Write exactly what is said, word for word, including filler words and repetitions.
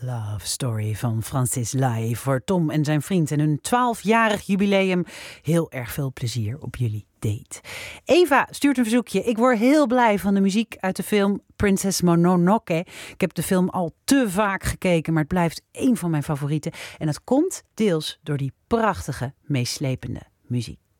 Love Story van Francis Lai voor Tom en zijn vriend en hun twaalfjarig jubileum. Heel erg veel plezier op jullie date. Eva stuurt een verzoekje. Ik word heel blij van de muziek uit de film Princess Mononoke. Ik heb de film al te vaak gekeken, maar het blijft één van mijn favorieten. En dat komt deels door die prachtige, meeslepende muziek.